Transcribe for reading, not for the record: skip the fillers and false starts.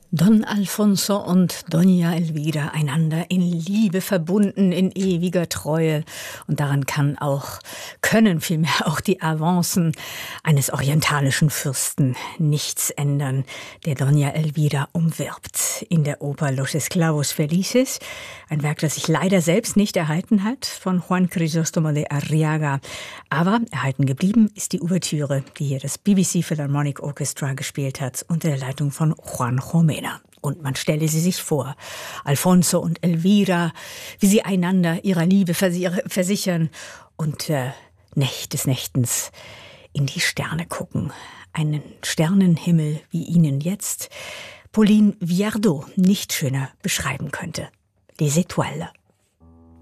Don Alfonso und Doña Elvira, einander in Liebe verbunden, in ewiger Treue. Und daran können vielmehr auch die Avancen eines orientalischen Fürsten nichts ändern, der Doña Elvira umwirbt. In der Oper Los Esclavos Felices, ein Werk, das sich leider selbst nicht erhalten hat, von Juan Crisóstomo de Arriaga. Aber erhalten geblieben ist die Ouvertüre, die hier das BBC Philharmonic Orchestra gespielt hat, unter der Leitung von Juan Jomena. Und man stelle sie sich vor, Alfonso und Elvira, wie sie einander ihrer Liebe versichern und des Nächtens in die Sterne gucken. Einen Sternenhimmel, wie ihnen jetzt Pauline Viardot nicht schöner beschreiben könnte. Les étoiles.